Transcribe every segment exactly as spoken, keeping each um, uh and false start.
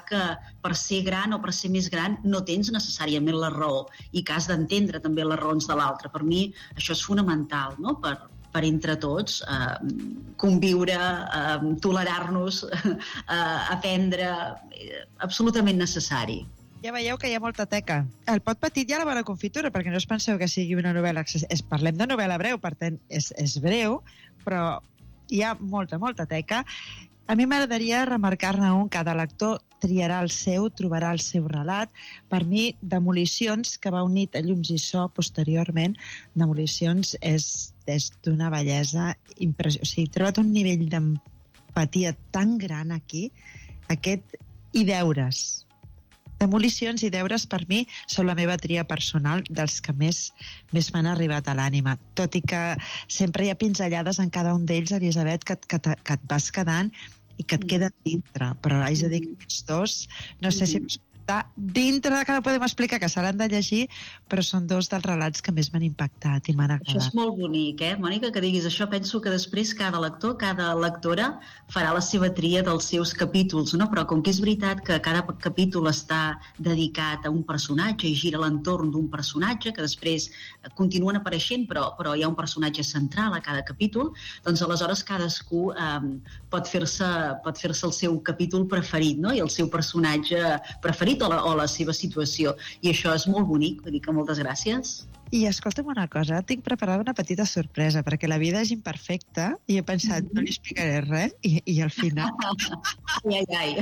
que per ser gran o per ser més gran no tens necessàriament la raó i que has d'entendre també les raons de l'altre. Per mi això és fonamental, no? per, per entre tots eh, conviure, eh, tolerar-nos, eh, aprendre, eh, absolutament necessari. Ja veieu que hi ha molta teca. El pot petit ja la bona confitura, perquè no us penseu que sigui una novel·la... Es, parlem de novel·la breu, per tant, és, és breu, però hi ha molta, molta teca. A mi m'agradaria remarcar-ne un. Cada lector triarà el seu, trobarà el seu relat. Per mi, Demolicions, que va unit a Llums i so posteriorment, Demolicions és, és d'una bellesa impressionant. O sigui, he trobat un nivell d'empatia tan gran aquí, aquest i deures. Demolicions i deures per mi són la meva tria personal dels que més, més m'han arribat a l'ànima, tot i que sempre hi ha pinzellades en cada un d'ells, Elisabet, que, que, que et vas quedant i que et queden dintre, però haig de dir que aquests dos, no sé si està dintre, que no podem explicar, que s'han de llegir, però són dos dels relats que més m'han impactat i m'han agradat. Això és molt bonic, eh, Mònica, que diguis això. Penso que després cada lector, cada lectora farà la seva tria dels seus capítols, no? Però com que és veritat que cada capítol està dedicat a un personatge i gira l'entorn d'un personatge, que després continuen apareixent, però, però hi ha un personatge central a cada capítol, doncs aleshores cadascú eh, pot fer-se pot fer-se el seu capítol preferit, no? I el seu personatge preferit o la, o la seva situació. I això és molt bonic, vull dir que moltes gràcies. I escolta'm una cosa, tinc preparada una petita sorpresa, perquè la vida és imperfecta i he pensat, no li explicaré res, i, i al final... Ai, ai,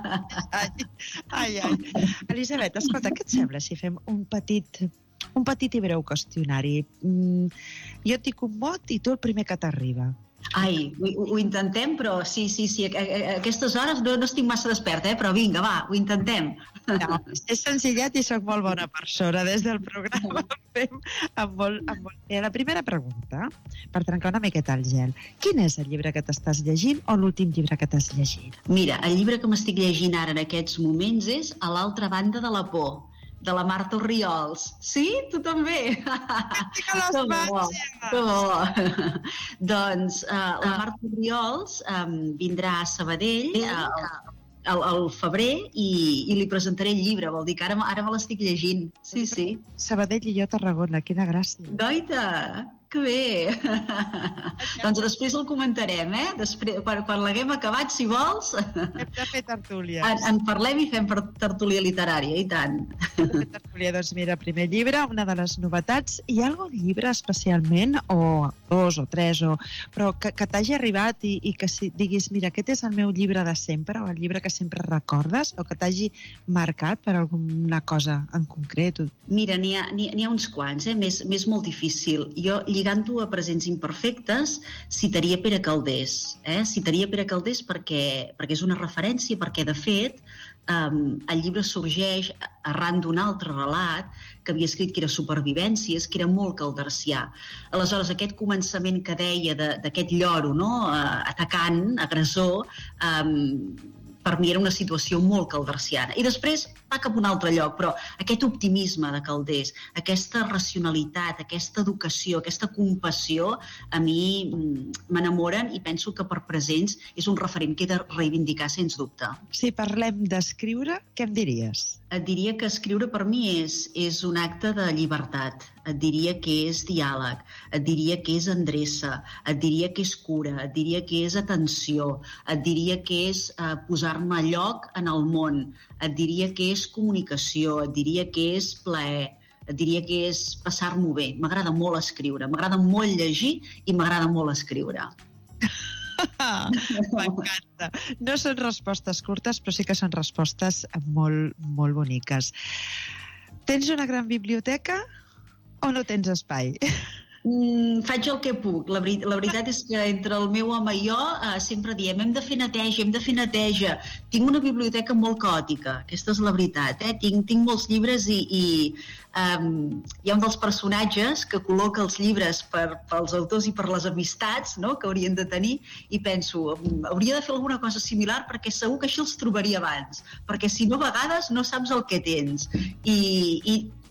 ai. Ai, ai. Elisabet, escolta, què et sembla si fem un petit, un petit i breu qüestionari? Mm, jo et dic un mot i tu el primer que t'arriba. Ai, ho, ho intentem, però sí, sí, sí, a, a, a aquestes hores no, no estic massa desperta, eh? Però vinga, va, ho intentem. No, és senzillat i soc molt bona persona. Des del programa fem amb molt, amb molt... La primera pregunta, per trencar una miqueta el gel. Quin és el llibre que t'estàs llegint o l'últim llibre que t'has llegit? Mira, el llibre que m'estic llegint ara en aquests moments és A l'altra banda de la por, de la Marta Orriols. Sí? Tu també? Que les màximes! Que bo! Doncs uh, la Marta Orriols um, vindrà a Sabadell uh, al, al febrer i, i li presentaré el llibre. Vol dir que ara, ara me l'estic llegint. Sí, sí. Sabadell i jo Tarragona, quina gràcia. Goita! Que bé! Doncs després el comentarem, eh? Després, quan, quan l'haguem acabat, si vols... Hem de fer tertúlies. En, en parlem i fem per tertúlia literària, i tant. Hem de fer tertúlia, doncs mira, primer llibre, una de les novetats. Hi ha algun llibre especialment, o dos o tres, o, però que, que t'hagi arribat i, i que si diguis, mira, aquest és el meu llibre de sempre, o el llibre que sempre recordes, o que t'hagi marcat per alguna cosa en concret? Mira, n'hi ha, n'hi, n'hi ha uns quants, eh? M'és, m'és molt difícil. Jo, lligant-ho a Presents imperfectes, citaria Pere Calders. Eh? Citaria Pere Calders perquè, perquè és una referència, perquè, de fet, um, el llibre sorgeix arran d'un altre relat que havia escrit, que era Supervivències, que era molt caldercià. Aleshores, aquest començament que deia de, d'aquest lloro, no? uh, atacant, agressor, um, per mi era una situació molt calderciana. I després va cap a un altre lloc, però aquest optimisme de Calders, aquesta racionalitat, aquesta educació, aquesta compassió, a mi m'enamoren i penso que per Presents és un referent que he de reivindicar sens dubte. Si parlem d'escriure, què em diries? Et diria que escriure per mi és, és un acte de llibertat, et diria que és diàleg, et diria que és endreça, et diria que és cura, et diria que és atenció, et diria que és eh, posar-me a lloc en el món, et diria que és comunicació, et diria que és plaer, et diria que és passar-m'ho bé. M'agrada molt escriure, m'agrada molt llegir i m'agrada molt escriure. M'encanta. No són respostes curtes, però sí que són respostes molt, molt boniques. Tens una gran biblioteca o no tens espai? Mm, faig el que puc. La, veri- la veritat és que entre el meu home i jo eh, sempre diem hem de fer neteja, hem de fer neteja. Tinc una biblioteca molt caòtica, aquesta és la veritat. Eh? Tinc, tinc molts llibres i, i um, hi ha un dels personatges que col·loca els llibres per, pels autors i per les amistats, no?, que haurien de tenir, i penso, hauria de fer alguna cosa similar perquè segur que així els trobaria abans, perquè si no a vegades no saps el que tens. I, i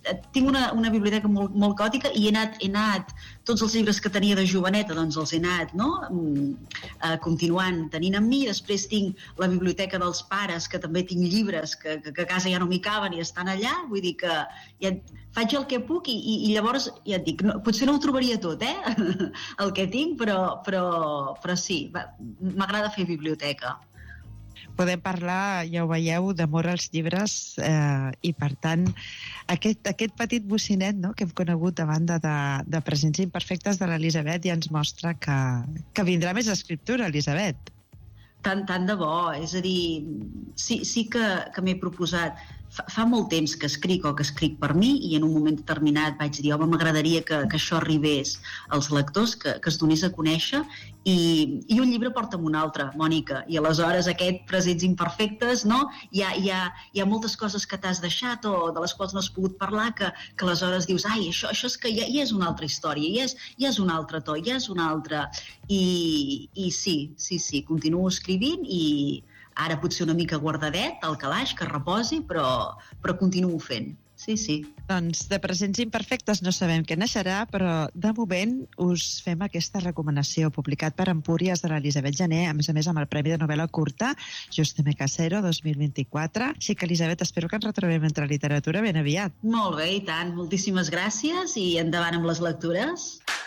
tinc una, una biblioteca molt, molt caòtica i he anat, he anat, tots els llibres que tenia de joveneta, doncs els he anat, no?, uh, continuant tenint amb mi. Després tinc la biblioteca dels pares, que també tinc llibres que, que, que a casa ja no m'hi caben i estan allà, vull dir que ja faig el que puc i, i, i llavors, ja et dic, no, potser no ho trobaria tot, eh, el que tinc, però, però, però sí, m'agrada fer biblioteca. Podem parlar, ja ho veieu, d'amor als llibres eh, i, per tant, aquest, aquest petit bocinet, no?, que hem conegut a banda de, de Presents imperfectes de l'Elisabet ja ens mostra que, que vindrà més escriptura, Elisabet. Tant, tant de bo, és a dir, sí, sí que, que m'he proposat. Fa, fa molt temps que escric o que escric per mi i en un moment determinat vaig dir, home, m'agradaria que, que això arribés als lectors, que, que es donés a conèixer, i, i un llibre porta amb un altre, Mònica, i aleshores aquest Presents imperfectes, no? Hi ha, hi ha, hi ha moltes coses que t'has deixat o de les quals no has pogut parlar que, que aleshores dius, ai, això, això és que ja, ja és una altra història, ja és, ja és un altre to, ja és una altra... I, i sí, sí, sí, continuo escrivint i ara potser una mica guardadet, al calaix, que reposi, però, però continuo fent. Sí, sí. Doncs de Presents imperfectes no sabem què naixerà, però de moment us fem aquesta recomanació, publicat per Empúries de l'Elisabet Gené, a més a més amb el Premi de Novel·la Curta Justeme Casero dos mil vint-i-quatre. Així que, Elisabet, espero que ens retrobem entre literatura ben aviat. Molt bé, i tant. Moltíssimes gràcies i endavant amb les lectures.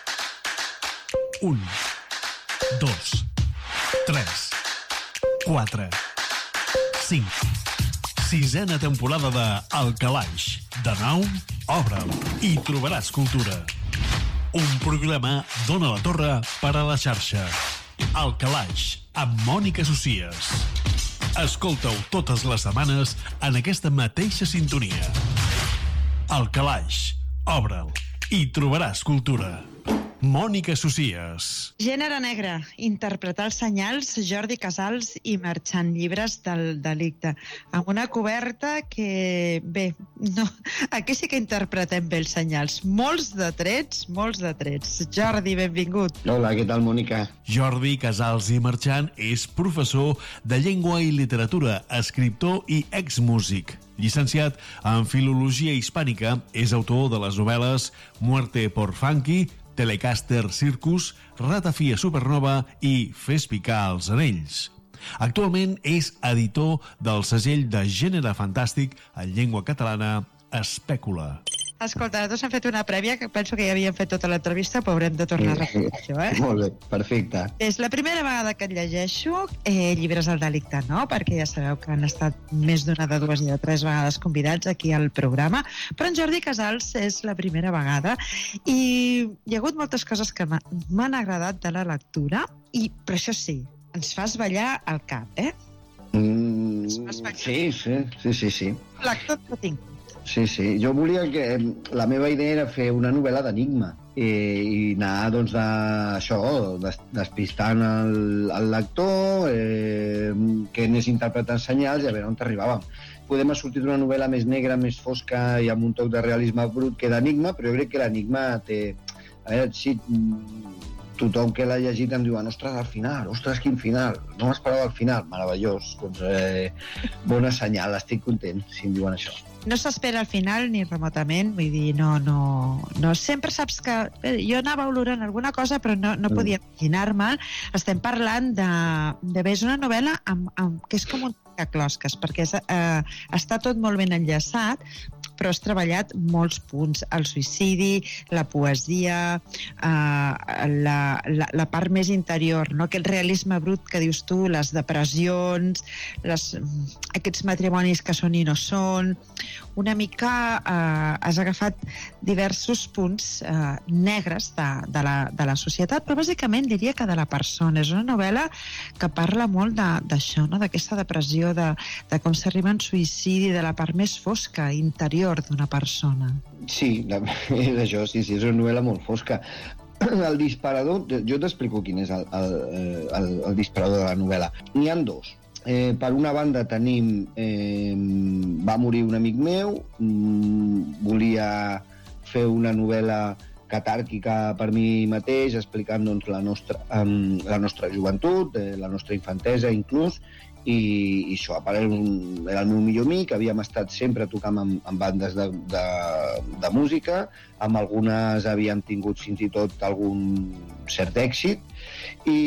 Un, dos, tres, quatre, cinc... Sisena temporada de El Calaix. De nou, obre'l i trobaràs cultura. Un programa d'Ona la Torre per a la xarxa. El Calaix, amb Mònica Socias. Escolta-ho totes les setmanes en aquesta mateixa sintonia. El Calaix, obre'l i trobaràs cultura. Mònica Socias. Gènere negre, interpretar els senyals, Jordi Casals i Marxant, llibres del delicte. Amb una coberta que, bé, no, aquí sí que interpretem bé els senyals. Molts de trets, molts de trets. Jordi, benvingut. Hola, què tal, Mònica? Jordi Casals i Marxant és professor de llengua i literatura, escriptor i exmúsic. Llicenciat en Filologia Hispànica, és autor de les novel·les Muerte por Funky, Telecaster Circus, Ratafia Supernova i Fes picar els anells. Actualment és editor del segell de gènere fantàstic en llengua catalana Espècula. Escolta, nosaltres hem fet una prèvia que penso que ja havíem fet tota l'entrevista, però haurem de tornar a repetir això, eh? Molt bé, perfecte. És la primera vegada que et llegeixo eh, llibres del delicte, no? Perquè ja sabeu que han estat més d'una, de dues i de tres vegades convidats aquí al programa, però en Jordi Casals és la primera vegada i hi ha hagut moltes coses que m'han agradat de la lectura, i, però això sí, ens fas ballar al cap, eh? Mm, sí, sí, sí, sí, sí. Lector que tinc. Sí, sí. Jo volia que... La meva idea era fer una novel·la d'enigma eh, i anar, doncs, de, això, des, despistant el, el lector, eh, que anés interpretant senyals i a veure on arribàvem. Podem ha sortit una novel·la més negra, més fosca i amb un toc de realisme brut que d'enigma, però jo crec que l'enigma té... A veure, sí, tothom que l'ha llegit em diu, ostres, al final, ostres, quin final, no m'esperava al final, meravellós, doncs eh, bona senyal, estic content si em diuen això. No s'espera al final ni remotament, vull dir, no, no, no. Sempre saps que... Bé, jo anava olorant alguna cosa, però no, no podia imaginar-me. Estem parlant de... de bé, és una novel·la amb, amb, que és com un closques, perquè és, eh, està tot molt ben enllaçat, però has treballat molts punts. El suïcidi, la poesia, eh, la, la, la part més interior, no? Aquest realisme brut que dius tu, les depressions, les, aquests matrimonis que són i no són... Una mica eh, has agafat diversos punts eh, negres de, de, la, de la societat, però bàsicament diria que de la persona. És una novel·la que parla molt d'això, no? D'aquesta depressió, de, de com s'arriba en suïcidi, de la part més fosca, interior d'una persona. Sí, és això, sí, sí, és una novel·la molt fosca. El disparador, jo t'explico quin és el, el, el, el disparador de la novel·la. N'hi ha dos. Eh, per una banda tenim eh, va morir un amic meu, mm, volia fer una novel·la catàrquica per mi mateix, explicant doncs, la, nostra, um, la nostra joventut, eh, la nostra infantesa inclús, i, i això, a part era, un, era el meu millor amic, havíem estat sempre tocant amb, amb bandes de, de, de música, amb algunes havíem tingut fins i tot algun cert èxit, i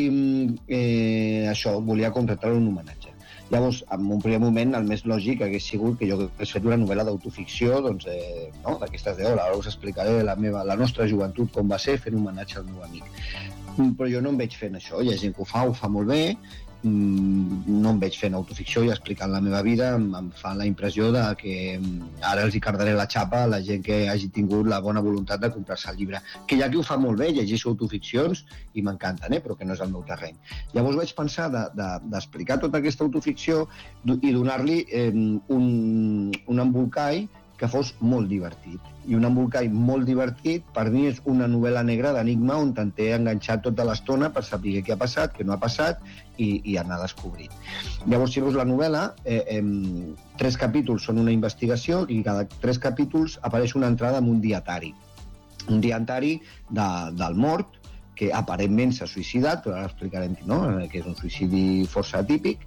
eh, això, volia contractar un homenatge. Llavors, en un primer moment, el més lògic hagués sigut que jo hagués fet una novel·la d'autoficció, doncs, eh, no? D'aquestes de, hola, ara us explicaré la, meva, la nostra joventut com va ser, fent homenatge al meu amic. Però jo no em veig fent això, hi ha gent que ho fa, ho fa molt bé, no em veig fent autoficció i explicant la meva vida, em, em fa la impressió de que ara els hi cardaré la xapa a la gent que hagi tingut la bona voluntat de comprar-se el llibre. Que hi ha qui ho fa molt bé, llegeixo autoficcions i m'encanten, eh? Però que no és el meu terreny. Llavors vaig pensar d'explicar de, de, tota aquesta autoficció i donar-li eh, un, un embolcall que fos molt divertit. I un embolcall molt divertit, per mi, és una novel·la negra d'enigma on te'n té enganxat tota l'estona per saber què ha passat, què no ha passat i, i anar descobrint. Llavors, si veus la novel·la, eh, eh, tres capítols són una investigació i cada tres capítols apareix una entrada amb un dietari. Un dietari de, del mort, que aparentment s'ha suïcidat, però ara explicarem no? que és un suïcidi força atípic,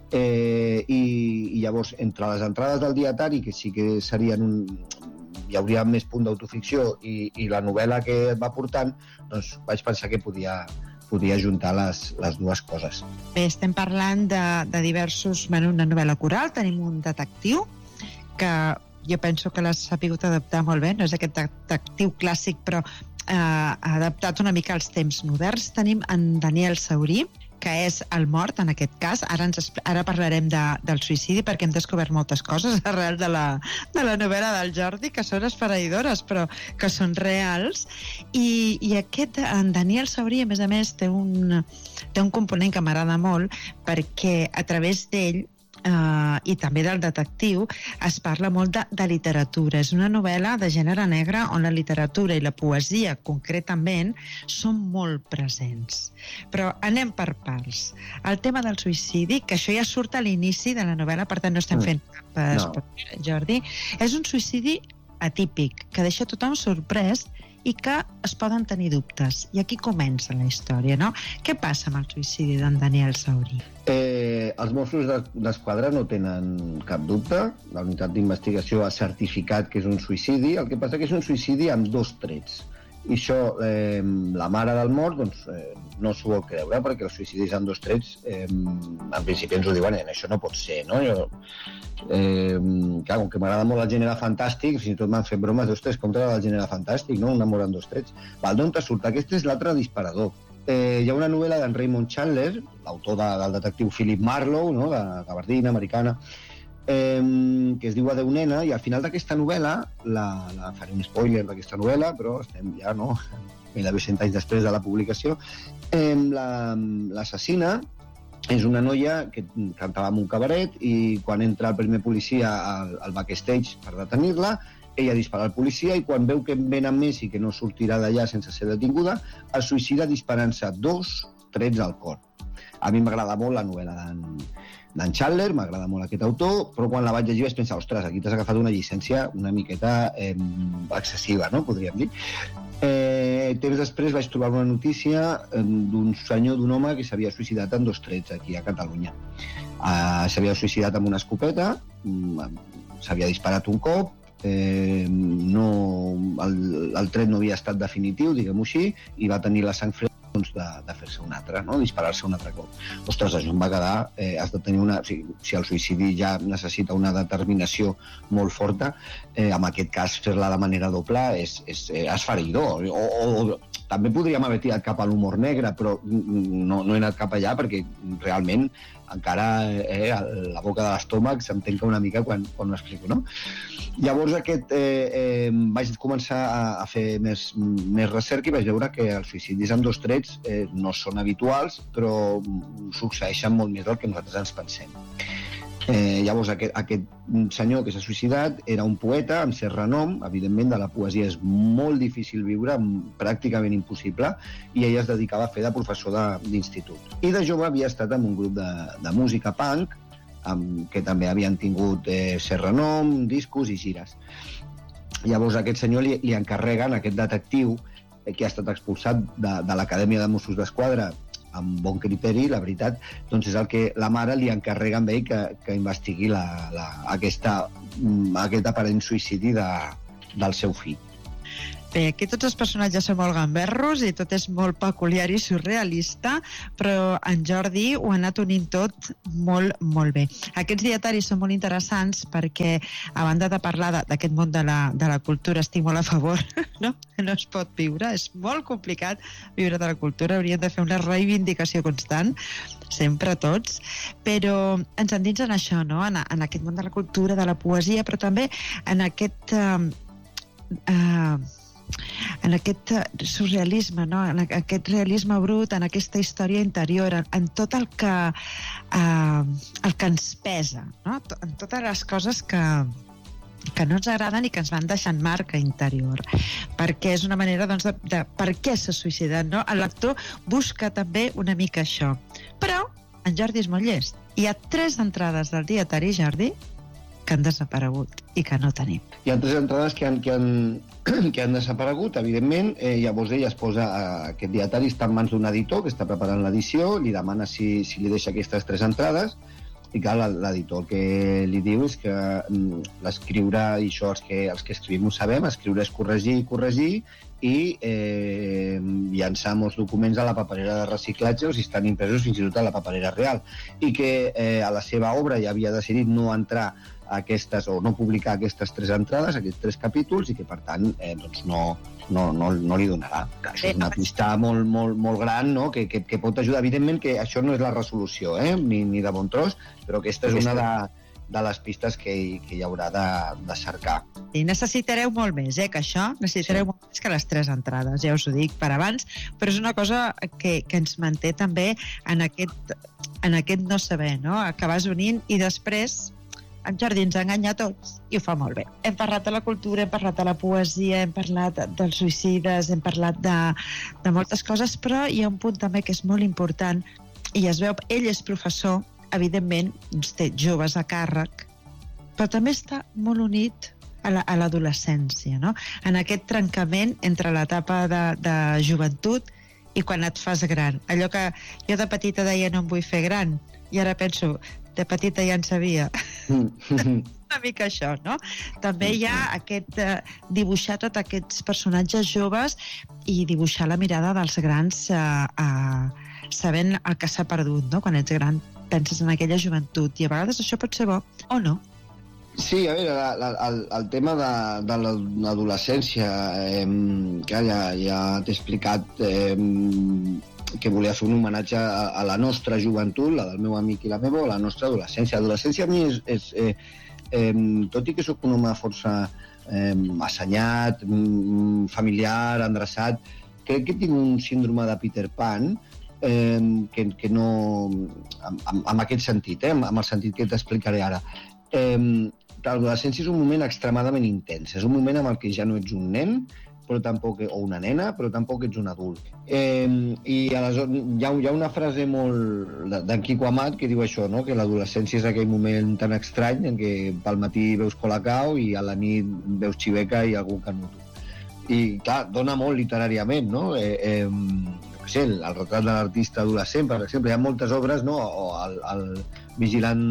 Eh, i, i llavors entre les entrades del dietari, que sí que serien un, hi hauria més punt d'autoficció i, i la novel·la que et va portant, doncs vaig pensar que podia, podia juntar les, les dues coses. Bé, estem parlant de, de diversos... Bueno, una novel·la coral, tenim un detectiu que jo penso que l'has sapigut adaptar molt bé, no és aquest detectiu clàssic, però eh, adaptat una mica als temps moderns. Tenim en Daniel Saurí, que és el mort, en aquest cas. Ara, ens, ara parlarem de, del suïcidi, perquè hem descobert moltes coses arrel de la, de la novel·la del Jordi, que són esfereïdores, però que són reals. I, i aquest, en Daniel Saurí, a més a més, té un, té un component que m'agrada molt, perquè a través d'ell, Uh, i també del detectiu, es parla molt de, de literatura. És una novel·la de gènere negre on la literatura i la poesia, concretament, són molt presents. Però anem per parts. El tema del suïcidi, que això ja surt a l'inici de la novel·la, per tant no estem fent cap spoiler, no. Jordi, és un suïcidi atípic, que deixa tothom sorprès i que es poden tenir dubtes. I aquí comença la història, no? Què passa amb el suïcidi d'en Daniel Saurí? Eh, els Mossos d'Esquadra no tenen cap dubte. La unitat d'investigació ha certificat que és un suïcidi. El que passa que és un suïcidi amb dos trets. I això, eh, la mare del mort, doncs, eh, no s'ho vol creure, perquè els suïcidis amb dos trets, eh, en principi ens ho diuen, eh, això no pot ser, no? Jo, eh, clar, com que m'agrada molt el gènere fantàstic, fins i tot m'han fet bromes, ostres, com t'agrada el gènere fantàstic, no? Un amor amb dos trets. Val, d'on te surt? Aquest és l'altre disparador. Eh, hi ha una novel·la d'en Raymond Chandler, l'autor de, del detectiu Philip Marlowe, no? De gabardina americana, eh, que es diu Adeu nena, i al final d'aquesta novel·la, la, la faré un spoiler d'aquesta novel·la, però estem ja, no?, gairebé cent anys després de la publicació, eh, l'assassina és una noia que cantava en un cabaret i quan entra el primer policia al, al backstage per detenir-la, ella dispara al policia i quan veu que en venen més i que no sortirà d'allà sense ser detinguda, es suïcida disparant-se dos trets al cor. A mi m'agrada molt la novel·la d'en Chandler, m'agrada molt aquest autor, però quan la vaig llegir vaig pensar, ostres, aquí t'has agafat una llicència una miqueta eh, excessiva, no?, podríem dir. Eh, temps després vaig trobar una notícia eh, d'un senyor, d'un home que s'havia suïcidat amb dos trets aquí a Catalunya. Eh, s'havia suïcidat amb una escopeta, s'havia disparat un cop, eh, no, el, el tret no havia estat definitiu, diguem-ho així, i va tenir la sang freda doncs, de, de fer-se un altre, no? Disparar-se un altre cop. Ostres, això em va quedar... Eh, has de tenir una... Si, si el suïcidi ja necessita una determinació molt forta, eh, en aquest cas fer-la de manera doble és, és eh, esfereïdor. O, o, també podríem haver tirat cap a l'humor negre, però no, no he anat cap allà perquè realment encara eh, la boca de l'estómac se'm tanca una mica quan, quan ho explico, no? Llavors aquest, eh, eh, vaig començar a, a fer més, més recerca i vaig veure que els suïcidis amb dos trets eh, no són habituals, però succeeixen molt més del que nosaltres ens pensem. Eh, llavors aquest, aquest senyor que s'ha suïcidat era un poeta amb cert renom, evidentment de la poesia és molt difícil viure, pràcticament impossible, i ell es dedicava a fer de professor d'institut. I de jove havia estat en un grup de, de música punk, amb, que també havien tingut eh, cert renom, discos i gires. Llavors aquest senyor li, li encarreguen, aquest detectiu, eh, que ha estat expulsat de, de l'Acadèmia de Mossos d'Esquadra amb bon criteri, la veritat, doncs és el que la mare li encarrega amb ell que, que investigui la, la, aquesta, aquest aparent suïcidi de, del seu fill. Bé, aquí tots els personatges són molt gamberros i tot és molt peculiar i surrealista, però en Jordi ho ha anat unint tot molt, molt bé. Aquests dietaris són molt interessants perquè, a banda de parlar d'aquest món de la, de la cultura, estic molt a favor, no? No es pot viure, és molt complicat viure de la cultura, hauríem de fer una reivindicació constant, sempre tots, però ens endins en això, no? En, en aquest món de la cultura, de la poesia, però també en aquest... Eh, eh, en aquest surrealisme, no? En aquest realisme brut, en aquesta història interior, en, en tot el que, eh, el que ens pesa, no? En totes les coses que, que no ens agraden i que ens van deixant marca interior, perquè és una manera, doncs, de, de per què s'ha suïcidat, no? El lector busca també una mica això. Però en Jordi és molt llest. Hi ha tres entrades del dietari, Jordi, que han desaparegut i que no tenim. Hi ha tres entrades que han, que han, que han desaparegut, evidentment. Eh, llavors ella es posa... Eh, aquest dietari està en mans d'un editor que està preparant l'edició, li demana si, si li deixa aquestes tres entrades, i clar, l'editor el que li diu és que mm, l'escriure, i això els que, els que escrivim ho sabem, escriure és corregir i corregir, i eh, llançar molts documents a la paperera de reciclatge o si estan impresos fins i tot a la paperera real. I que eh, a la seva obra ja havia decidit no entrar aquestes, o no publicar aquestes tres entrades, aquests tres capítols, i que per tant eh, doncs no, no, no, no li donarà. Això és una pista molt, molt, molt gran, no? que, que, que pot ajudar. Evidentment que això no és la resolució, eh? ni, ni de bon tros, però aquesta és una de, de les pistes que, que hi haurà de, de cercar. I necessitareu molt més, eh, que això, necessitareu sí. molt més que les tres entrades, ja us ho dic per abans, però és una cosa que, que ens manté també en aquest, en aquest no saber, no? Que vas unint i després en Jordi ens enganya a tots i ho fa molt bé. Hem parlat de la cultura, hem parlat de la poesia, hem parlat dels suïcides, hem parlat de, de moltes coses, però hi ha un punt també que és molt important i es veu, ell és professor, evidentment, té joves a càrrec, però també està molt unit a l'adolescència, no? En aquest trencament entre l'etapa de, de joventut i quan et fas gran. Allò que jo de petita deia no em vull fer gran, i ara penso, de petita ja en sabia. Una mica això, no? També hi ha aquest eh, dibuixar tots aquests personatges joves i dibuixar la mirada dels grans eh, eh, sabent el que s'ha perdut, no? Quan ets gran penses en aquella joventut i a vegades això pot ser bo o no. Sí, a veure, la, la, el, el tema de, de l'adolescència, eh, que ja, ja t'he explicat eh, que volia fer un homenatge a, a la nostra joventut, la del meu amic i la meva, o la nostra adolescència. L'adolescència a mi és, és eh, eh, tot i que sóc un home força eh, assenyat, familiar, endreçat, crec que tinc un síndrome de Peter Pan, eh, que, que no... amb, amb aquest sentit, eh, amb el sentit que t'explicaré ara. Eh, l'adolescència és un moment extremadament intens, és un moment en el que ja no ets un nen, però tampoc, o una nena, però tampoc ets un adult. Eh, I aleshores hi ha, hi ha una frase molt d'en Quico Amat que diu això, no? Que l'adolescència és aquell moment tan estrany en què pel matí veus Colacao i a la nit veus Xiveca i algun canuto. I clar, dona molt literàriament, no? Eh, eh, no sé, el, el retrat de l'artista adolescent, per exemple, hi ha moltes obres, no? O el, el vigilant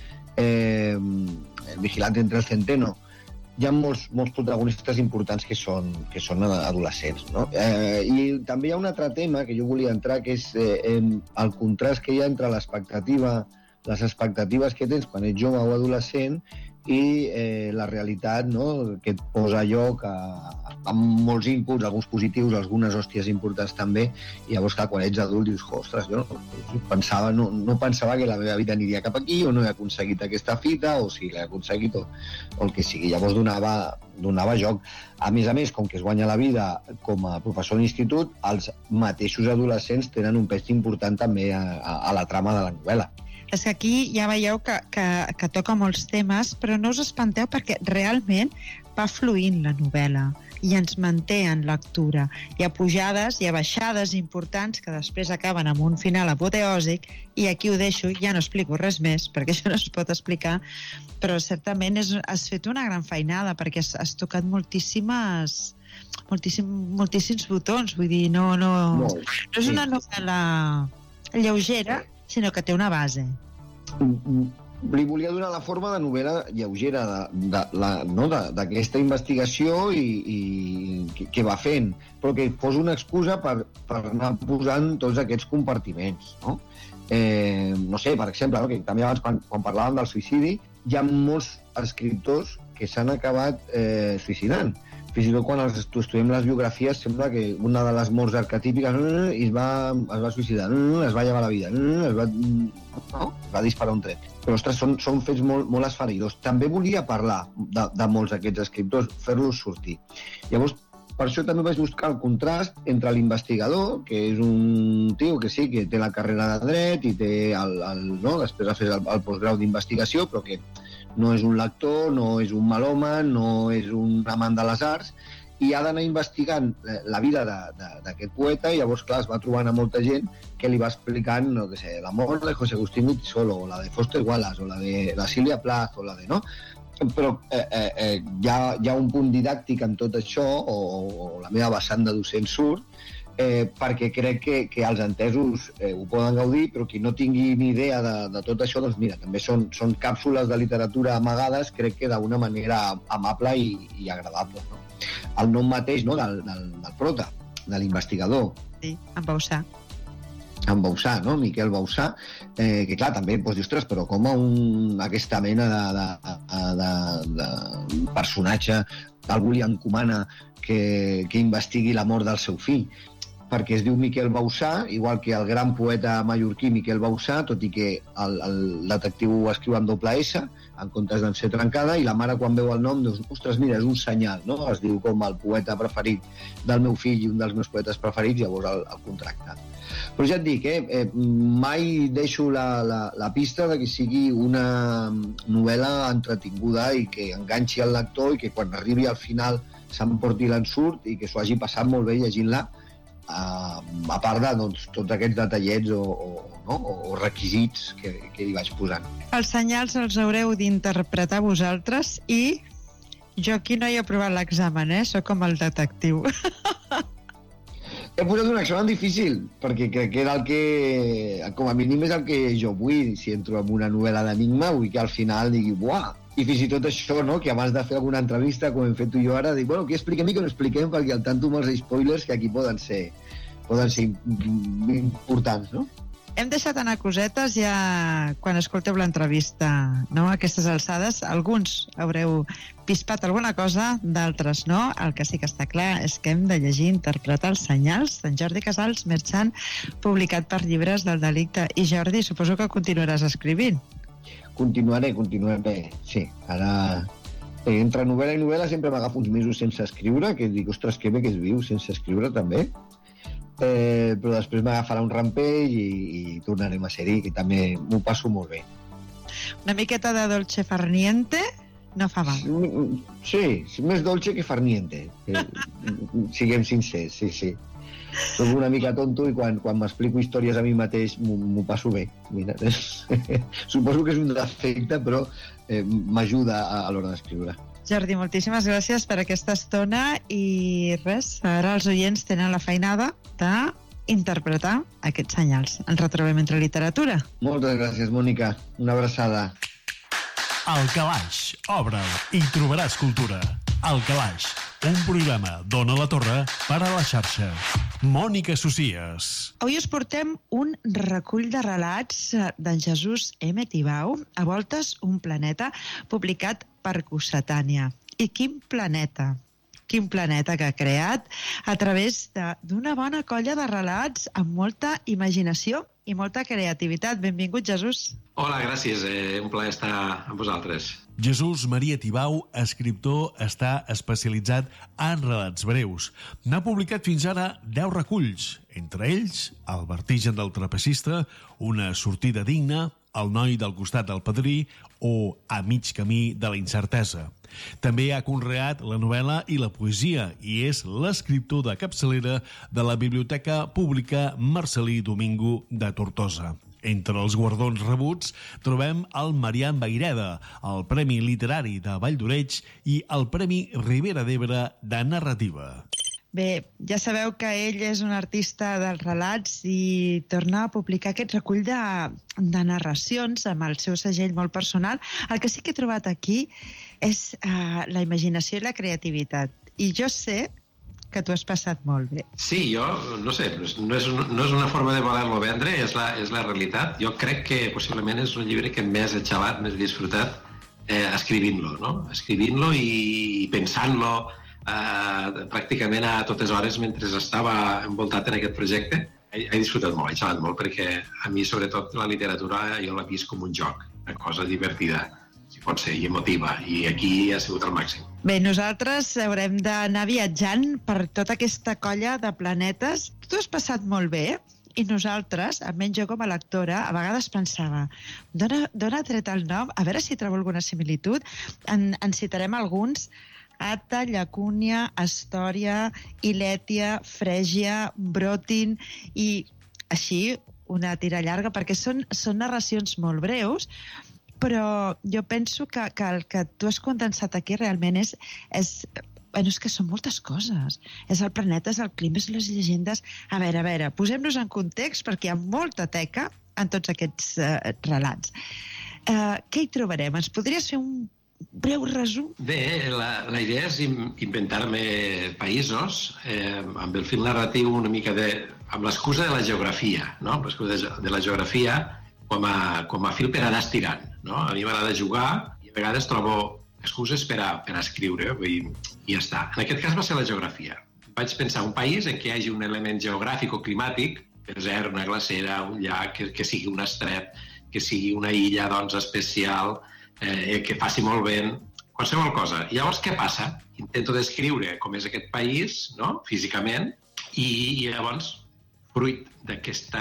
eh, el vigilant entre el centeno. Hi ha molts, molts protagonistes importants que són, que són adolescents, no? Eh, I també hi ha un altre tema que jo volia entrar, que és eh, el contrast que hi ha entre l'expectativa, les expectatives que tens quan ets jove o adolescent i eh, la realitat, no?, que et posa a lloc a, amb molts inputs, alguns positius, algunes hòsties importants també, i llavors clar, quan ets adult dius, ostres, jo no pensava, no, no pensava que la meva vida aniria cap aquí, o no he aconseguit aquesta fita, o si l'he aconseguit, o, o el que sigui. Llavors donava, donava joc. A més a més, com que es guanya la vida com a professor d'institut, els mateixos adolescents tenen un pes important també a, a, a la trama de la novel·la. És que aquí ja veieu que, que, que toca molts temes, però no us espanteu perquè realment va fluint la novel·la i ens manté en lectura. Hi ha pujades, hi ha baixades importants que després acaben amb un final apoteòsic, i aquí ho deixo, ja no explico res més perquè això no es pot explicar, però certament és, has fet una gran feinada perquè has, has tocat moltíssimes moltíssim, moltíssims botons, vull dir, no, no, no és una novel·la lleugera, sinó que té una base. Li volia donar la forma de novel·la lleugera de, de, la, no, d'aquesta investigació i, i que, que va fent, però que posa una excusa per, per anar posant tots aquests compartiments, no? Eh, no sé, per exemple, no, que també abans quan, quan parlàvem del suïcidi, hi ha molts escriptors que s'han acabat eh, suïcidant. Fins i tot quan els estudiem les biografies sembla que una de les morts arquetípiques i es va, es va suïcidar, es va llevar la vida, es va, no? es va disparar un tret. Però, ostres, són, són fets molt, molt esfereïdors. També volia parlar de, de molts d'aquests escriptors, fer-los sortir. Llavors, per això també vaig buscar el contrast entre l'investigador, que és un tio que sí, que té la carrera de dret i té el, el, no? després ha fet el, el postgrau d'investigació, però que no és un lector, no és un melòman, no és un amant de les arts, i ha d'anar investigant la vida d'aquest poeta, i llavors, clar, es va trobant a molta gent que li va explicant, no sé, la mort de José Agustín Utzolo, o la de Foster Wallace, o la de la Sílvia Plath, o la de... no? Però eh, eh, hi, ha, hi ha un punt didàctic en tot això, o, o la meva vessant de docent surt, eh, perquè crec que, que els entesos eh, ho poden gaudir, però qui no tingui ni idea de, de tot això, doncs mira, també són, són càpsules de literatura amagades, crec que d'una manera amable i, i agradable. No? El nom mateix, no?, del, del, del prota, de l'investigador. Sí, en Bausà. En Bausà, no? Miquel Bausà, eh, que clar, també doncs, dius, ostres, però com a un, aquesta mena de, de, de, de personatge algú li encomana que, que investigui la mort del seu fill, perquè es diu Miquel Bausà, igual que el gran poeta mallorquí Miquel Bausà, tot i que el, el detectiu ho escriu amb doble S, en comptes d'en ser trencada, i la mare quan veu el nom dius, ostres, mira, és un senyal, no? Es diu com el poeta preferit del meu fill i un dels meus poetes preferits, llavors el, el contracta. Però ja et dic, eh, eh, mai deixo la, la, la pista de que sigui una novel·la entretinguda i que enganxi el lector i que quan arribi al final s'emporti l'ensurt i que s'ho hagi passat molt bé llegint-la, Uh, a part de doncs, tots aquests detallets o, o, no? o requisits que, que hi vaig posant. Els senyals els haureu d'interpretar vosaltres i jo aquí no hi he provat l'examen, eh? Soc com el detectiu. He posat un examen difícil, perquè crec que era el que, com a mínim és el que jo vull. Si entro en una novel·la d'enigma, vull que al final digui, buah, i fins i tot això, no?, que abans de fer alguna entrevista, com hem fet tu i jo ara, dic, bueno, que expliquem i que no expliquem, perquè al tanto amb els spoilers que aquí poden ser, poden ser importants, no? Hem deixat anar cosetes ja quan escolteu l'entrevista, no?, a aquestes alçades. Alguns haureu pispat alguna cosa, d'altres no. El que sí que està clar és que hem de llegir i interpretar els senyals d'en Jordi Casals Merchan, publicat per Llibres del Delicte. I Jordi, suposo que continuaràs escrivint. Continuaré, continuaré, sí. Ara, eh, entre novel·la i novel·la sempre m'agafo uns mesos sense escriure, que dic, ostres, que bé que es viu sense escriure, també. Eh, però després m'agafarà un rampell i, i tornarem a ser-hi, que també m'ho passo molt bé. Una miqueta de dolce farniente no fa mal. Sí, sí, més dolce que farniente. Eh, siguem sincers, sí, sí. Soc una mica tonto i quan, quan m'explico històries a mi mateix m'ho passo bé. Mira, suposo que és un defecte, però eh, m'ajuda a, a l'hora d'escriure. Jordi, moltíssimes gràcies per aquesta estona i res, ara els oients tenen la feinada d'interpretar aquests senyals. Ens retrobem entre literatura. Moltes gràcies, Mònica. Una abraçada. Al Calaix, obre'l i trobaràs cultura. Al Calaix, un programa d'Ona la Torre per a la xarxa. Mònica Socias. Avui us portem un recull de relats d'en Jesús M. Tibau, A voltes un planeta, publicat per Cossetània. I quin planeta? Quin planeta que ha creat a través d'una bona colla de relats amb molta imaginació i molta creativitat. Benvingut, Jesús. Hola, gràcies. Eh, un plaer estar amb vosaltres. Jesús Maria Tibau, escriptor, està especialitzat en relats breus. N'ha publicat fins ara deu reculls, entre ells El vertigen del trapecista, Una sortida digna, El noi del costat del padrí o A mig camí de la incertesa. També ha conreat la novel·la i la poesia i és l'escriptor de capçalera de la Biblioteca Pública Marcel·lí Domingo de Tortosa. Entre els guardons rebuts trobem el Marian Vayreda, el Premi Literari de Valldoreix i el Premi Ribera d'Ebre de Narrativa. Bé, ja sabeu que ell és un artista dels relats i torna a publicar aquest recull de, de narracions amb el seu segell molt personal. El que sí que he trobat aquí és uh, la imaginació i la creativitat. I jo sé que t'ho has passat molt bé. Sí, jo, no sé, no és, no és una forma de voler-lo vendre, és la, és la realitat. Jo crec que possiblement és un llibre que més he xalat, més he disfrutat eh, escrivint-lo, no? Escrivint-lo i pensant-lo eh, pràcticament a totes hores mentre estava envoltat en aquest projecte. He, he disfrutat molt, he xalat molt, perquè a mi, sobretot, la literatura jo l'he vist com un joc, una cosa divertida, si pot ser, i emotiva, i aquí ha sigut el màxim. Bé, nosaltres haurem d'anar viatjant per tota aquesta colla de planetes. Tu has passat molt bé, i nosaltres, almenys jo com a lectora, a vegades pensava, d'on ha tret el nom? A veure si trobo alguna similitud. En, en citarem alguns: Ata, Llacúnia, Astòria, Ilètia, Frègia, Brotin, i així una tira llarga, perquè són, són narracions molt breus, però jo penso que, que el que tu has condensat aquí realment és, és, bueno, és que són moltes coses. És el planeta, és el clima, és les llegendes. A veure, a veure, posem-nos en context, perquè hi ha molta teca en tots aquests uh, relats. Uh, què hi trobarem? Ens podries fer un breu resum? Bé, la, la idea és inventar-me països eh, amb el fil narratiu una mica de... amb l'excusa de la geografia, no? Amb l'excusa de, de la geografia com a, com a fil per anar estirant, no? A mi m'agrada jugar i a vegades trobo excuses per a, per a escriure, i, i ja està. En aquest cas va ser la geografia. Vaig pensar un país en què hi hagi un element geogràfic o climàtic, desert, una glacera, un llac, que, que sigui un estret, que sigui una illa, doncs, especial, eh, que faci molt vent, qualsevol cosa. I llavors, què passa? Intento descriure com és aquest país, no?, físicament, i, i llavors, fruit d'aquest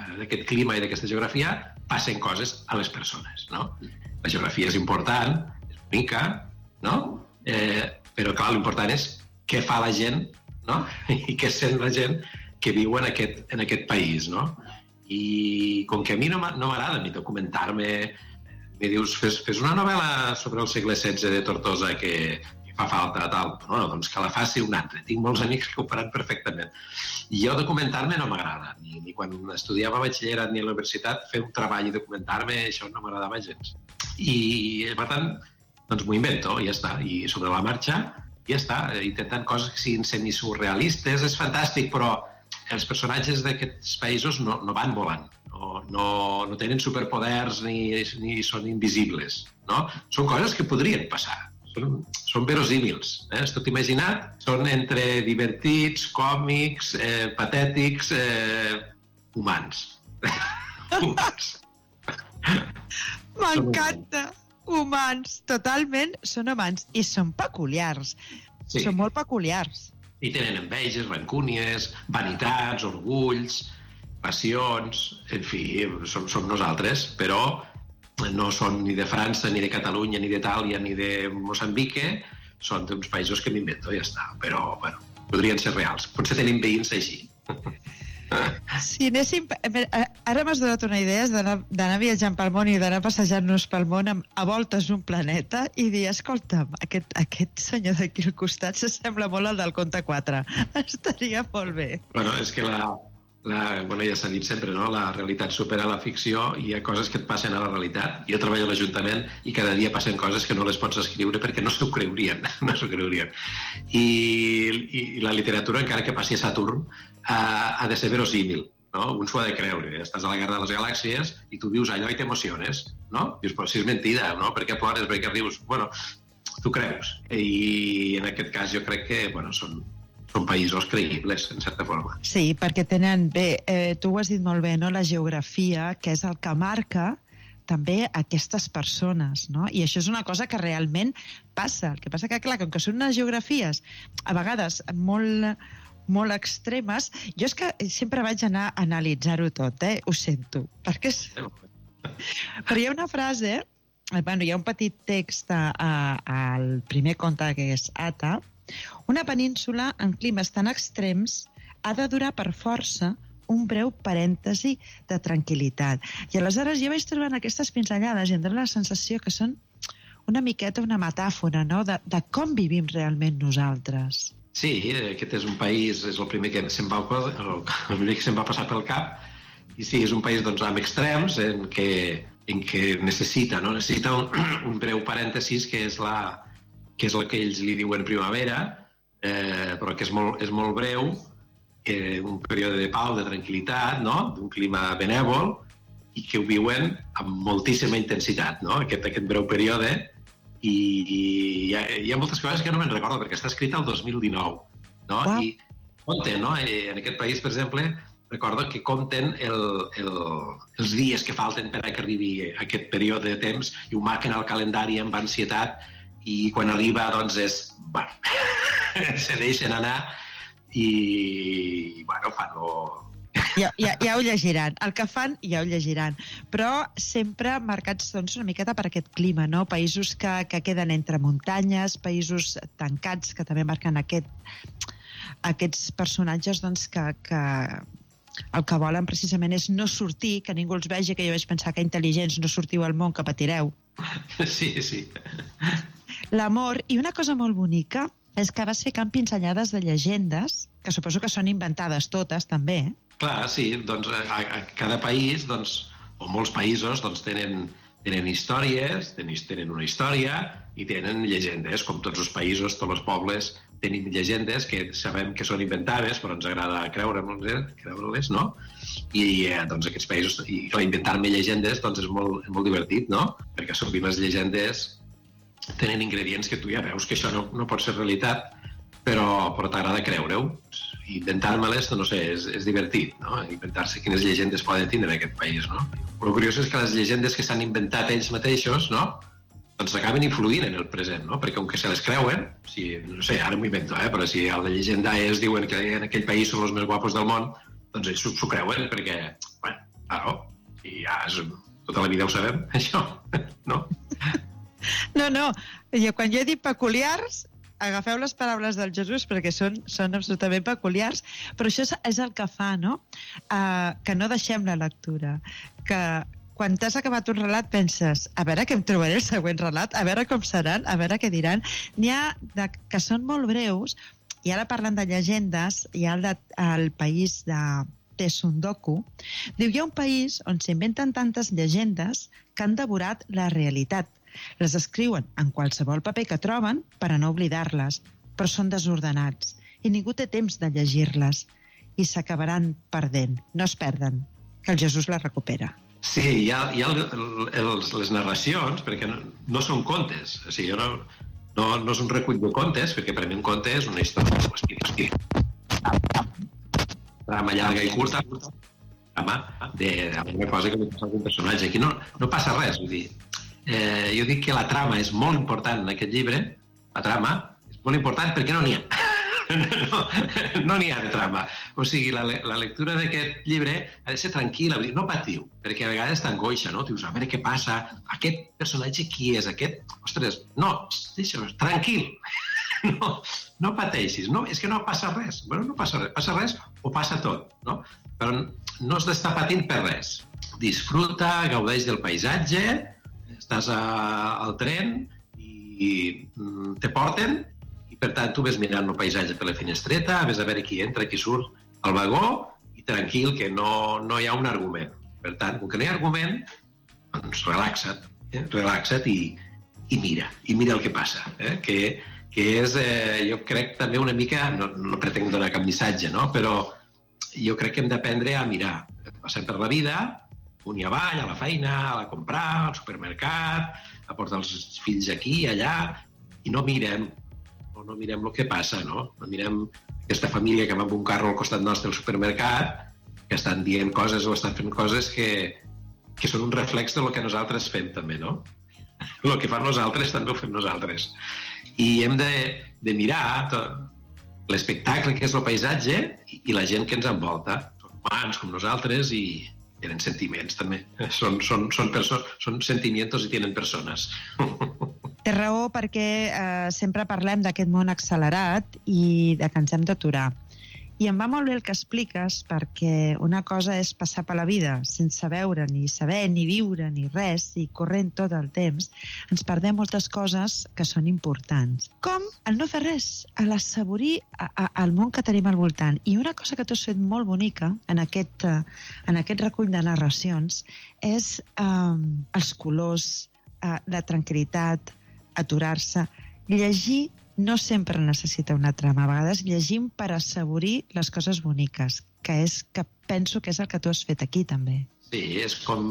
clima i d'aquesta geografia, passen coses a les persones, no? La geografia és important, és bonica, no? Eh, però, clar, l'important és què fa la gent, no? I què sent la gent que viu en aquest, en aquest país, no? I com que a mi no m'agrada ni documentar-me, mi dius, fes, fes una novel·la sobre el segle setze de Tortosa que, que fa falta, tal. No, doncs que la faci un altre. Tinc molts amics que ho faran perfectament. I jo documentar-me no m'agrada. Ni, ni quan estudiava batxillerat ni a la universitat, fer un treball i documentar-me, això no m'agradava gens. I, per tant, doncs m'ho invento, i ja està. I sobre la marxa, ja està. Intentant coses que siguin semisurrealistes, és fantàstic, però els personatges d'aquests països no, no van volant. No, no, no tenen superpoders ni, ni són invisibles, no? Són coses que podrien passar, són, són verosímils, eh? És tot imaginat, són entre divertits, còmics, eh, patètics, eh, humans. Humans. M'encanta! Humans, totalment, són humans, i són peculiars, sí. Són molt peculiars. I tenen enveges, rancúnies, vanitats, orgulls, passions, en fi, som, som nosaltres, però no són ni de França, ni de Catalunya, ni d'Itàlia, ni de Moçambique, són d'uns països que m'invento, ja està. Però, bueno, podrien ser reals. Potser tenim veïns així. Si anéssim... Ara m'has donat una idea d'anar viatjant pel món i d'anar passejant-nos pel món a voltes d'un planeta i dir, escolta'm, aquest, aquest senyor d'aquí al costat s'assembla molt al del Conte quatre. Estaria molt bé. Bueno, és que la... La, bueno, ja s'ha dit sempre, no? La realitat supera la ficció i hi ha coses que et passen a la realitat. Jo treballo a l'Ajuntament i cada dia passen coses que no les pots escriure perquè no s'ho creurien, no s'ho creurien. I, i, I la literatura, encara que passi a Saturn, ha, ha de ser verosímil, no? Un s'ho ha de creure. Estàs a la Guerra de les Galàxies i tu dius allò i t'emociones, no? Dius, però si és mentida, no? Per què plores, per què rius? Bueno, tu creus. I en aquest cas jo crec que, bueno, són... són països creïbles, en certa forma. Sí, perquè tenen, bé, eh, tu ho has dit molt bé, no? La geografia, que és el que marca també aquestes persones, no? I això és una cosa que realment passa. El que passa que, clar, com que són unes geografies a vegades molt, molt extremes, jo és que sempre vaig anar a analitzar-ho tot, eh? Ho sento, perquè és... Però hi ha una frase, bueno, hi ha un petit text a, a, al primer conte, que és Ata. Una península en climes tan extrems ha de durar per força un breu parèntesi de tranquil·litat. I aleshores jo vaig trobant aquestes pinzellades i em dóna la sensació que són una miqueta una metàfora, no?, de, de com vivim realment nosaltres. Sí, aquest és un país, és el primer que se'm va, el primer que se'm va passar pel cap, i sí, és un país doncs, amb extrems en què, en què necessita, no? necessita un, un breu parèntesis que és, la, que és el que ells li diuen primavera, eh, però que és molt, és molt breu, eh, un període de pau, de tranquil·litat, no? d'un clima benèvol, i que ho viuen amb moltíssima intensitat, no? aquest, aquest breu període, i, i hi, ha, hi ha moltes coses que no me'n recordo, perquè està escrit el dos mil dinou, no? Ah. I compten, no? I en aquest país, per exemple, recordo que compten el, el, els dies que falten per a que arribi aquest període de temps i ho marquen al calendari amb ansietat, i quan arriba, doncs, és... Bueno, se deixen anar i, bueno, fan lo... Ja, ja, ja ho llegiran. El que fan ja ho llegiran. Però sempre marcats doncs, una miqueta per aquest clima, no? Països que, que queden entre muntanyes, països tancats que també marquen aquest, aquests personatges doncs, que, que el que volen precisament és no sortir, que ningú els vegi, que jo vaig pensar que intel·ligents no sortiu al món, que patireu. Sí, sí. L'amor, i una cosa molt bonica, és que vas ficant pinzellades de llegendes, que suposo que són inventades totes, també, eh? Clar, sí, doncs a, a cada país, doncs, o molts països, doncs tenen, tenen històries, tenen, tenen una història i tenen llegendes, com tots els països, tots els pobles tenim llegendes que sabem que són inventades, però ens agrada creure-les, creure-les, no? I eh, doncs aquests països, i clar, inventar-me llegendes doncs és molt, és molt divertit, no? Perquè sovint les llegendes tenen ingredients que tu ja veus que això no, no pot ser realitat, però, però t'agrada creure-ho. Inventar-me-les, no sé, és, és divertit, no? Inventar-se quines llegendes poden tindre en aquest país, no? El curiós és que les llegendes que s'han inventat ells mateixos, no? Doncs acaben influint en el present, no? Perquè com que se les creuen, si, no sé, ara m'ho invento, eh? Però si a la llegenda ells diuen que en aquell país són els més guapos del món, doncs ells s'ho creuen, perquè, bueno, claro, i ja és, tota la vida ho sabem, això, no? No, no, jo, quan jo he dit peculiars, agafeu les paraules del Jesús perquè són, són absolutament peculiars, però això és, és el que fa, no? Uh, que no deixem la lectura, que quan t'has acabat un relat penses, a veure què em trobaré el següent relat, a veure com seran, a veure què diran. N'hi ha de, que són molt breus, i ara parlant de llegendes, hi ha el, de, el país de Tesundoku, diu, hi ha un país on s'inventen tantes llegendes que han devorat la realitat. Les escriuen en qualsevol paper que troben per a no oblidar-les, però són desordenats i ningú té temps de llegir-les i s'acabaran perdent. No es perden, que el Jesús les recupera. Sí, hi ha, hi ha els, les narracions, perquè no, no són contes. O sigui, no, no, no és un recull de contes, perquè per mi un conte és una història. Hosti, trama llarga i curta, trama d'alguna cosa que li passa a algun personatge. Aquí no, no passa res, vull dir. Eh, jo dic que la trama és molt important en aquest llibre, la trama és molt important perquè no n'hi ha. No, no n'hi ha de trama. O sigui, la, la lectura d'aquest llibre ha de ser tranquil·la, no patiu, perquè a vegades t'angoixa, no? Dius, a veure què passa, aquest personatge qui és, aquest... Ostres, no, deixa'm, tranquil, no, no pateixis, no, és que no passa res, bueno, no passa res, passa res o passa tot, no? Però no has d'estar patint per res. Disfruta, gaudeix del paisatge, estàs a, al tren i mm, te porten i per tant tu ves mirant el paisatge per la finestreta, ves a veure qui entra, qui surt al vagó i tranquil que no, no hi ha un argument. Per tant, com que no hi ha argument, doncs relaxa't, eh? relaxa't i, i mira, i mira el que passa, eh? que, que és, eh, jo crec també una mica, no, no pretenc donar cap missatge, no? Però jo crec que hem d'aprendre a mirar. Passem per la vida, un i avall, a la feina, a la comprar, al supermercat, a portar els fills aquí, allà, i no mirem, no, no mirem el que passa, no? No mirem aquesta família que va amb un carro al costat nostre al supermercat, que estan dient coses o estan fent coses que, que són un reflex de lo que nosaltres fem també, no? El que fan nosaltres també ho fem nosaltres. I hem de, de mirar l'espectacle que és el paisatge i, i la gent que ens envolta. Són humans com nosaltres i tenen sentiments també. Són, són, són, perso- són sentimientos i tenen persones. Té raó perquè eh, sempre parlem d'aquest món accelerat i de que ens hem d'aturar. I em va molt bé el que expliques, perquè una cosa és passar per la vida sense veure, ni saber, ni viure, ni res, i corrent tot el temps, ens perdem moltes coses que són importants. Com el no fer res, l'assaborir el món que tenim al voltant. I una cosa que tu has fet molt bonica en aquest, en aquest recull de narracions és eh, els colors, eh, la tranquil·litat, aturar-se. Llegir no sempre necessita una trama. A vegades llegim per assaborir les coses boniques, que és que penso que és el que tu has fet aquí, també. Sí, és com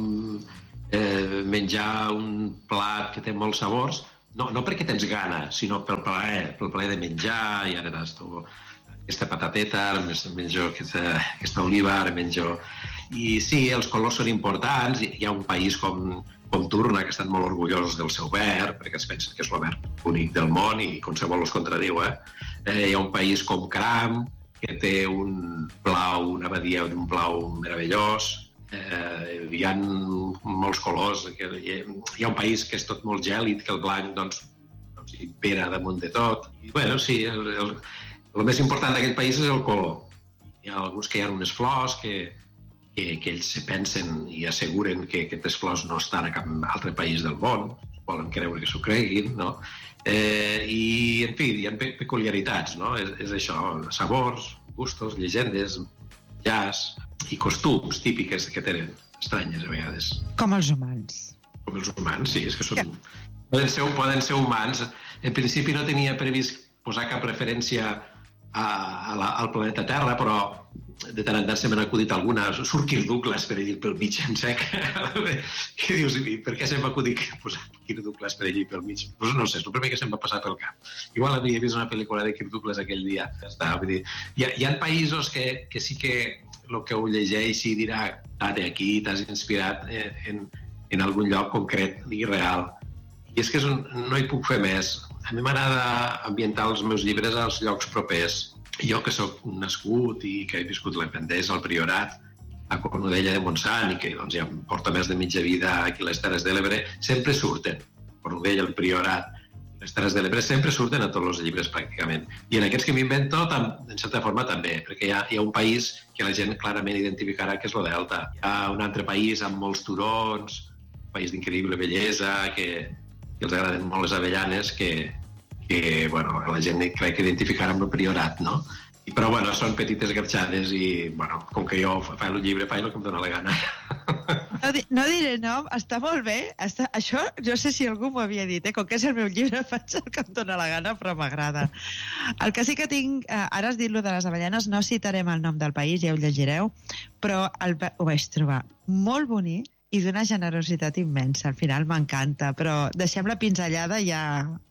eh, menjar un plat que té molts sabors, no, no perquè tens gana, sinó pel plaer, pel plaer de menjar, i ara esto, aquesta patateta, ara menjo aquesta, aquesta oliva, ara menjo... I sí, els colors són importants, hi ha un país com... com Turna, que estan molt orgullosos del seu verd, perquè es pensen que és el verd únic del món i qualsevol els contradiu. Eh? Eh, hi ha un país com Cram, que té un blau, una badia d'un blau meravellós. Eh, hi ha molts colors. Que hi, ha, hi ha un país que és tot molt gèlid, que el blanc doncs, doncs impera damunt de tot. I, bueno, sí, el, el, el més important d'aquell país és el color. Hi ha alguns que hi ha unes flors que... Que, que ells se pensen i asseguren que aquestes flors no estan a cap altre país del món, volen creure que s'ho creguin, no? Eh, I, en fi, hi ha peculiaritats, no? És, és això, sabors, gustos, llegendes, jazz i costums típiques que tenen, estranyes a vegades. Com els humans. Com els humans, sí, és que són... Poden ser, poden ser humans. En principi no tenia previst posar cap referència a, a la, al planeta Terra, però de tant en tant se m'han acudit alguna. Surt Kirk Douglas per allí pel mig, en sec. Què dius? Per què se'm va acudir posar Kirk Douglas per allí pel mig? Pues no sé, és el primer que se'm va passar pel cap. Igual havia vist una pel·lícula de Kirk Douglas aquell dia. Ja està, vull dir, hi ha, hi ha països que, que sí que el que ho llegeix i dirà ah, aquí t'has inspirat en, en algun lloc concret i real. I és que és un, no hi puc fer més. A mi m'agrada ambientar els meus llibres als llocs propers. Jo, que sóc nascut i que he viscut l'Empendès, al Priorat, a Cornudella de Montsant, i que doncs, ja em porta més de mitja vida aquí a les Terres de l'Ebre, sempre surten. Cornudella, el Priorat, les Terres de l'Ebre sempre surten a tots els llibres, pràcticament. I en aquests que m'invento, en certa forma, també, perquè hi ha, hi ha un país que la gent clarament identificarà que és el Delta. Hi ha un altre país amb molts turons, un país d'increïble bellesa, que, que els agraden molt les avellanes, que... que bueno, la gent crec que identificarà amb el Priorat, no? I, però bueno, són petites garxades i, bueno, com que jo faig el llibre, faig el que em dóna la gana. No, di no diré nom, està molt bé. Està... Això jo sé si algú m'ho havia dit, eh? Com que és el meu llibre, faig el que em dóna la gana, però m'agrada. El que sí que tinc... Eh, ara has dit lo de les avellanes, no citarem el nom del país, ja ho llegireu, però el, ho vaig trobar molt bonic i d'una generositat immensa. Al final m'encanta, però deixem la pinzellada i ja...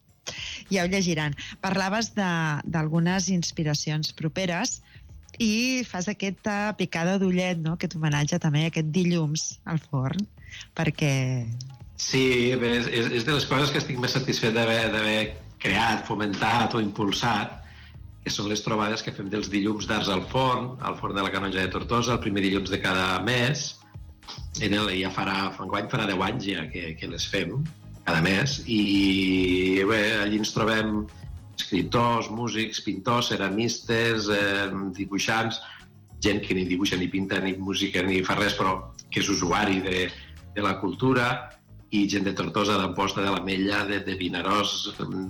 ja ho llegiran. Parlaves d'algunes inspiracions properes i fas aquesta picada d'ullet, no?, que t'homenatja també aquest dilluns al forn, perquè... Sí, bé, és, és de les coses que estic més satisfet d'haver creat, fomentat o impulsat, que són les trobades que fem dels dilluns d'Arts al forn, al forn de la Canonja de Tortosa, el primer dilluns de cada mes. En el, ja farà, enguany farà deu anys ja que, que les fem, cada mes, i bé, allí ens trobem escriptors, músics, pintors, ceramistes, eh, dibuixants, gent que ni dibuixa, ni pinta, ni música, ni fa res, però que és usuari de, de la cultura, i gent de Tortosa, d'Amposta, de l'Ametlla, de, de Vinaròs,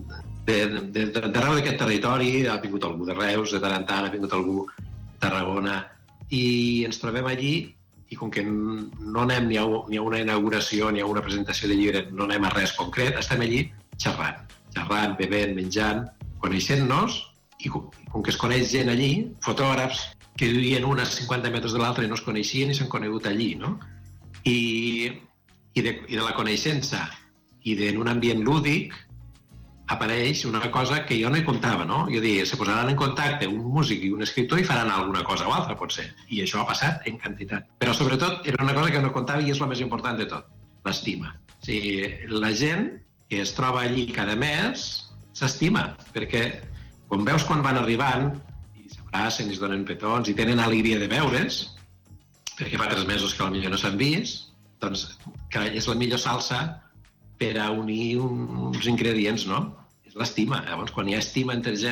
d'arreu d'aquest territori. Ha vingut algú de Reus, de tant en tant, ha vingut algú de Tarragona, i ens trobem allí. I com que no anem ni a, ni a una inauguració ni a una presentació de llibre, no anem a res concret, estem allí xerrant, xerrant, bevent, menjant, coneixent-nos, i com, com que es coneix gent allí, fotògrafs que vivien un a cinquanta metres de l'altre i no es coneixien i s'han conegut allí, no? I, i, de, i de la coneixença i d'en un ambient lúdic apareix una cosa que jo no hi comptava, no? Jo diria, se posaran en contacte un músic i un escriptor i faran alguna cosa o altra, potser. I això ha passat en quantitat. Però, sobretot, era una cosa que no comptava i és la més important de tot, l'estima. O sigui, la gent que es troba allí cada mes s'estima, perquè quan veus quan van arribant i s'abracen i es donen petons i tenen alegria de veure's, perquè fa tres mesos que potser no s'han vist, doncs que és la millor salsa per a unir uns ingredients, no? És l'estima. Llavors, quan hi ha estima entre gent,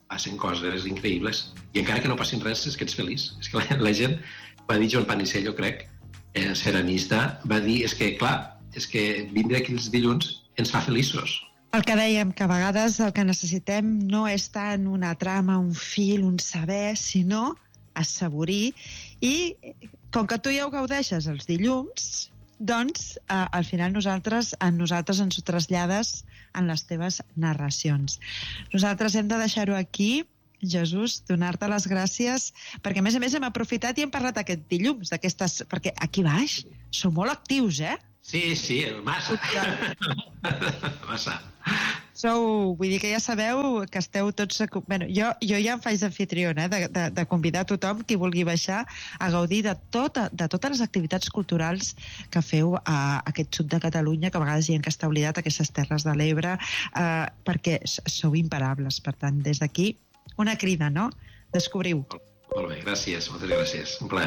passen coses increïbles. I encara que no passin res, és que ets feliç. És que la, la gent, va dir Joan Panicello, crec, eh, ceramista, va dir, és que, clar, és que vindre aquí els dilluns ens fa feliços. El que dèiem, que a vegades el que necessitem no és tant una trama, un fil, un saber, sinó assaborir. I com que tu ja ho gaudeixes els dilluns, doncs eh, al final nosaltres, en nosaltres ens ho trasllades en les teves narracions. Nosaltres hem de deixar-ho aquí. Jesús, donar-te les gràcies, perquè a més a més hem aprofitat i hem parlat aquest dilluns, d'aquestes, perquè aquí baix sou molt actius, eh? Sí, sí, massa. Massa. Sou, vull dir que ja sabeu que esteu tots... Bueno, jo, jo ja em faig d'anfitriona, eh, de, de, de convidar tothom qui vulgui baixar a gaudir de, tota, de totes les activitats culturals que feu a aquest sud de Catalunya, que a vegades hi ha que està oblidat, aquestes terres de l'Ebre, eh, perquè sou imparables. Per tant, des d'aquí, una crida, no? Descobriu. Molt bé, gràcies, moltes gràcies. Un plaer.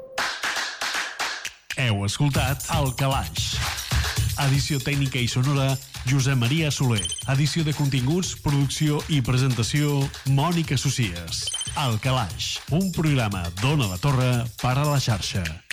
Heu escoltat El Calaix. Edició tècnica i sonora, Josep Maria Soler. Edició de continguts, producció i presentació, Mònica Socias. El Calaix, un programa d'Ona la Torre per a la xarxa.